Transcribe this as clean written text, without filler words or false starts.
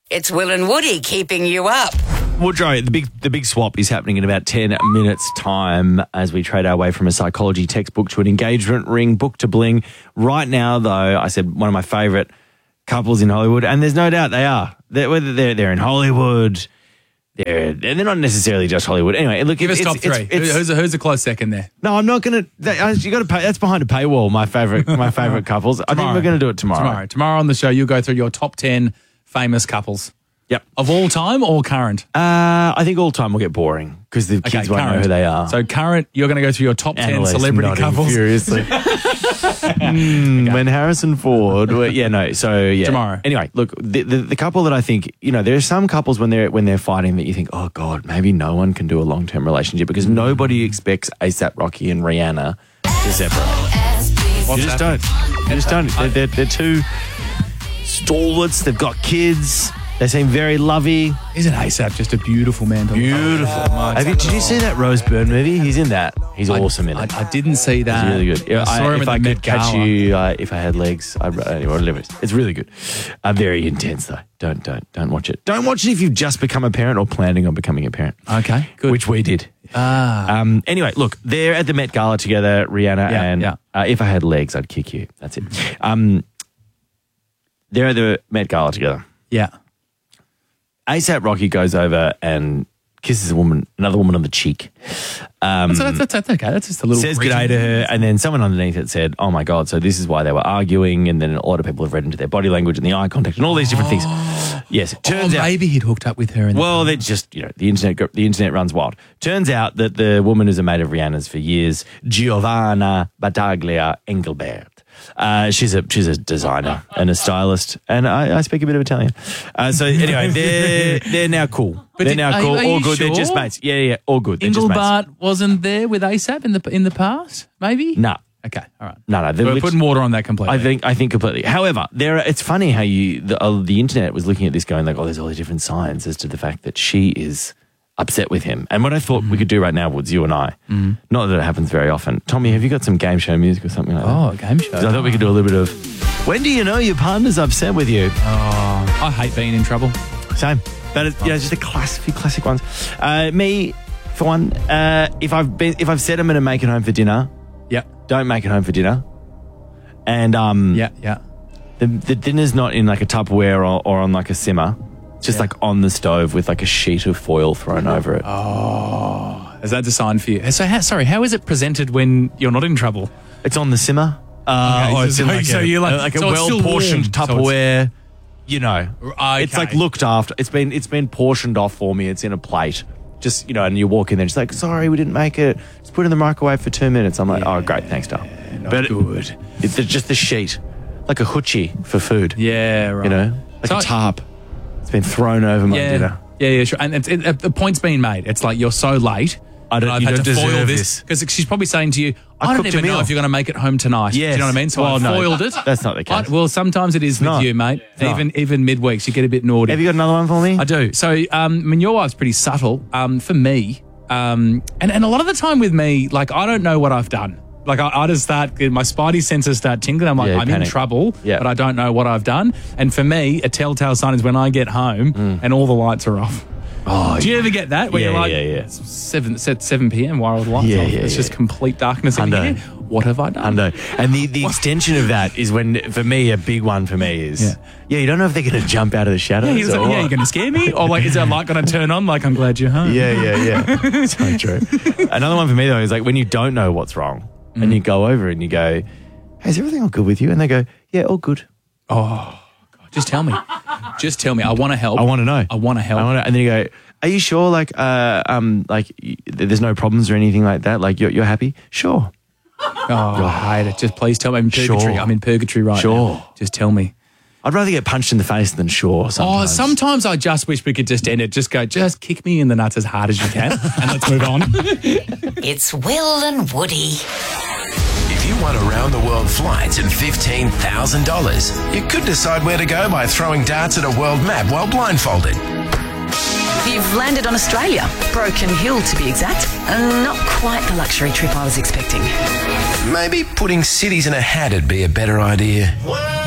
It's Will and Woody keeping you up. Woodrow, the big swap is happening in about 10 minutes' time as we trade our way from a psychology textbook to an engagement ring, book to bling. Right now, though, I said one of my favourite couples in Hollywood, and there's no doubt they are. Whether they're in Hollywood, they're not necessarily just Hollywood. Anyway, look, give us top three. Who's a close second there? No, I'm not going to. You got to pay. That's behind a paywall. My favourite couples. I think we're going to do it tomorrow. Tomorrow on the show, you'll go through your top 10 famous couples. Yep. Of all time or current? I think all time will get boring because the kids won't know who they are. So current, you're going to go through your top 10 celebrity couples. Furiously. When Harrison Ford, Tomorrow. Anyway, look, the couple that I think, there are some couples when they're fighting that you think, oh God, maybe no one can do a long-term relationship because nobody expects A$AP Rocky and Rihanna to separate. You just don't. They're two stalwarts. They've got kids. They seem very lovey. Isn't A$AP just a beautiful man? Beautiful. Did you see that Rose Byrne movie? He's in that. He's awesome in it. I didn't see that. He's really good. I saw him if at I the could Met catch Gala. you, if I had legs, it's really good. Very intense though. Don't watch it. Don't watch it if you've just become a parent or planning on becoming a parent. Okay, good. Which we did. Anyway, look, they're at the Met Gala together, Rihanna if I had legs, I'd kick you. That's it. They're at the Met Gala together. Yeah. A$AP Rocky goes over and kisses another woman on the cheek. That's okay. That's just a little... Says g'day to her, and then someone underneath it said, oh my God, so this is why they were arguing, and then a lot of people have read into their body language and the eye contact and all these different things. Yes, it turns out... maybe he'd hooked up with her. They're just, the internet runs wild. Turns out that the woman is a mate of Rihanna's for years, Giovanna Battaglia Engelbert. She's a designer and a stylist, and I speak a bit of Italian. So anyway, they're now cool. They're now cool. All good. Sure? They're just mates. Yeah, all good. They're Engelbert just mates. wasn't there with A$AP in the past, maybe? No. Okay, all right. No. We're putting water on that completely. I think completely. However, it's funny how the internet was looking at this going like, oh, there's all these different signs as to the fact that she is upset with him. And what I thought we could do right now, Woods, you and I, not that it happens very often. Tommy, have you got some game show music or something like that? Oh, game show. 'Cause I thought we could do a little bit of, when do you know your partner's upset with you? Oh, I hate being in trouble. Same. But it's, just a few classic ones. Me, for one, if I've said I'm going to make it home for dinner, don't make it home for dinner. And the dinner's not in like a Tupperware or on like a simmer. It's just like on the stove with like a sheet of foil thrown over it. Oh, is that a sign for you? So how is it presented when you're not in trouble? It's on the simmer. It's in like a well-portioned Tupperware. It's like looked after. It's been portioned off for me. It's in a plate. Just, and you walk in there, just like, sorry, we didn't make it. Just put it in the microwave for 2 minutes. I'm like, oh, great, thanks, Dale. But good. It's just the sheet, like a hoochie for food. Yeah, right. Like a tarp. It's been thrown over my dinner. Yeah, sure. And the point's being made. It's like you're so late. I've had to foil this. Because she's probably saying to you, I don't even know if you're going to make it home tonight. Yes. Do you know what I mean? So I foiled it. That's not the case. Well, sometimes it is with you, mate. Even midweeks, you get a bit naughty. Have you got another one for me? I do. So, your wife's pretty subtle. For me, and a lot of the time with me, like, I don't know what I've done. Like, I just start, my spidey senses start tingling. I'm like, I'm in trouble, but I don't know what I've done. And for me, a telltale sign is when I get home and all the lights are off. Oh, do you ever get that? Where you're like, 7 p.m., why are all the lights off? It's just complete darkness in here. What have I done? And the extension of that is when, for me, a big one for me is, you don't know if they're going to jump out of the shadows. You're going to scare me? Or like, is that light going to turn on? Like, I'm glad you're home. Yeah. So true. Another one for me, though, is like when you don't know what's wrong and you go over and you go, hey, is everything all good with you? And they go, yeah, all good. Oh, God. Just tell me. Just tell me. I want to help. I want to know. I want to help. And then you go, are you sure? Like, there's no problems or anything like that? Like, you're happy? Sure. Oh, I hate it. Just please tell me. I'm in purgatory. Sure. I'm in purgatory right now. Just tell me. I'd rather get punched in the face than sure sometimes. Oh, sometimes I just wish we could just end it. Just kick me in the nuts as hard as you can and let's move on. It's Will and Woody. If you want around the world flights and $15,000, you could decide where to go by throwing darts at a world map while blindfolded. You've landed on Australia, Broken Hill to be exact. Not quite the luxury trip I was expecting. Maybe putting cities in a hat'd be a better idea.